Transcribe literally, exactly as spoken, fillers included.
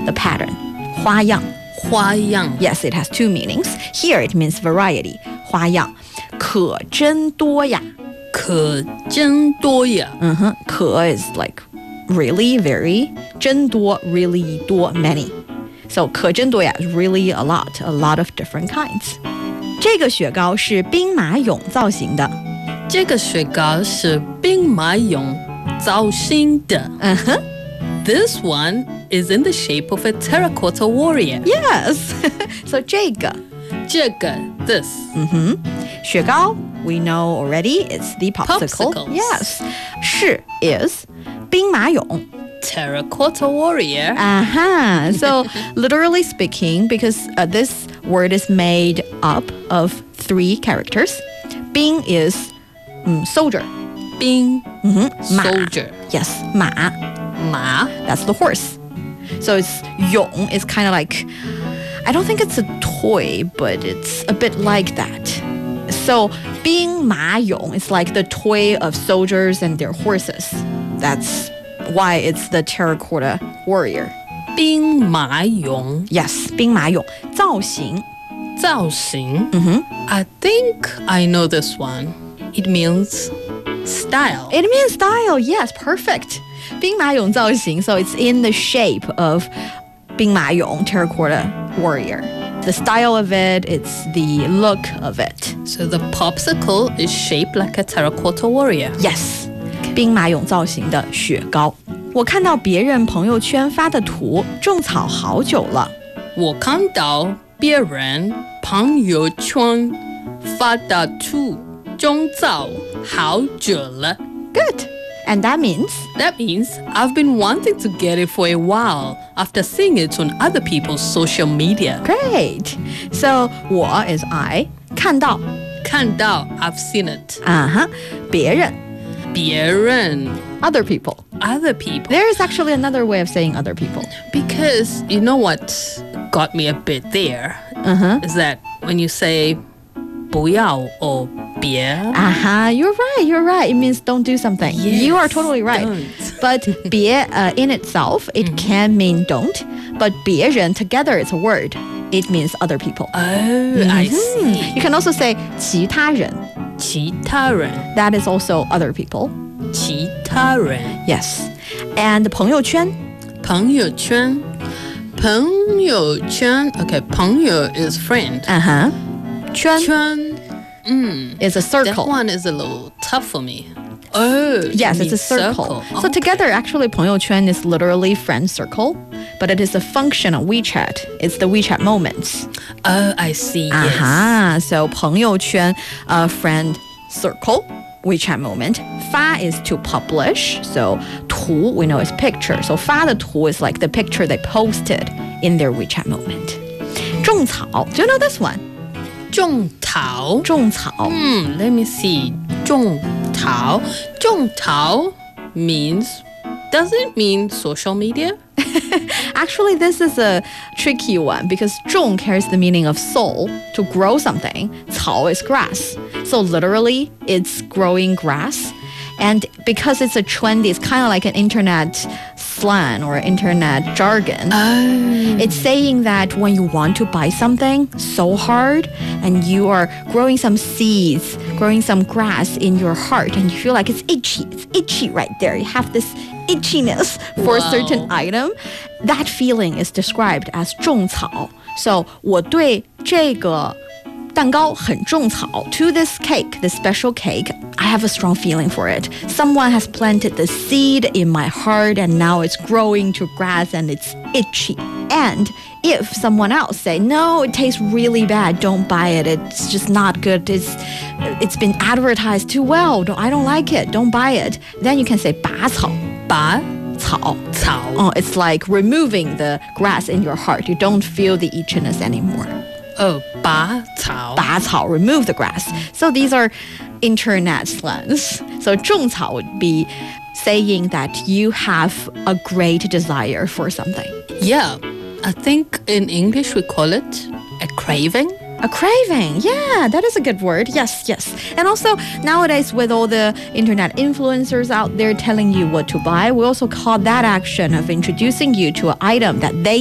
the pattern. 花样花样 Yes, it has two meanings. Here it means variety. 花样可真多呀可真多呀 uh-huh. 可 is like really, very. 真多 really 多 many. So 可真多呀 is really a lot, a lot of different kinds. 这个雪糕是兵马俑造型的。 这个雪糕是兵马俑造型的 Uh-huh. This one is in the shape of a terracotta warrior. Yes. So 这个这个 this 雪糕 we know already, it's the popsicle. Popsicles. Yes. 是 is 兵马俑 terracotta warrior. Uh-huh. So literally speaking, because uh, this word is made up of three characters. 兵 is um, soldier. 兵马 soldier. Yes, 马马 that's the horse. So it's 俑 is kind of like, I don't think it's a toy, but it's a bit like that. So 兵马俑 is like the toy of soldiers and their horses. That's why it's the terracotta warrior. 兵马俑 Yes, 兵马俑造型造型 I think I know this one. It means style. It means style. Yes, perfect. 兵马俑造型, so it's in the shape of 兵马俑 terracotta warrior. The style of it, it's the look of it. So the popsicle is shaped like a terracotta warrior. Yes, 兵马俑造型的雪糕。我看到别人朋友圈发的图，种草好久了。 我看到别人朋友圈发的图，种草好久了。 Good. And that means? That means I've been wanting to get it for a while after seeing it on other people's social media. Great. So 我 is I. 看到看到 I've seen it. 啊哈，别人别人 other people. other people. There is actually another way of saying other people. Because you know what got me a bit there Uh-huh. is that when you say 不要 or 别 Aha, you're right, you're right. It means don't do something. Yes, you are totally right. don't. But 别 uh, in itself, it can mean don't. But 别人 together, it's a word. It means other people. Oh, I see. You can also say 其他人. 其他人 That is also other people. 其他人 Yes. And 朋友圈朋友圈朋友圈 Okay, 朋友 is friend. Uh-huh. 圈圈 is a That circle. one is a little tough for me. Oh, Yes, you it's a mean circle. So Okay. together, actually, 朋友圈 is literally friend circle, but it is a function of WeChat. It's the WeChat moments. Oh, I see. Yes. Aha, so 朋友圈, uh, friend circle, WeChat moment. 发 is to publish, so 图 we know is picture. So 发的图 is like the picture they posted in their WeChat moment. 种草, do you know this one? 种草种草. Hmm, let me see. 种草种草 means does it mean social media? Actually, this is a tricky one because 种 carries the meaning of soul, to grow something. 草 is grass. So literally, it's growing grass. And because it's a trendy, it's kind of like an internet slang or internet jargon. Oh. It's saying that when you want to buy something so hard and you are growing some seeds, growing some grass in your heart, and you feel like it's itchy, it's itchy right there. You have this itchiness for Wow. a certain item. That feeling is described as 种草. So 我对这个蛋糕很种草. To this cake, this special cake, I have a strong feeling for it. Someone has planted the seed in my heart and now it's growing to grass and it's itchy. And if someone else say, no, it tastes really bad, don't buy it, it's just not good, it's it's been advertised too well, I don't like it, don't buy it, then you can say 拔草. 拔草. 草 Oh, it's like removing the grass in your heart. You don't feel the itchiness anymore. Oh, 拔草拔草, remove the grass. So these are internet slangs. So 种草 would be saying that you have a great desire for something. Yeah, I think in English we call it a craving. A craving. Yeah, that is a good word. Yes, yes. And also nowadays with all the internet influencers out there telling you what to buy, we also call that action of introducing you to an item that they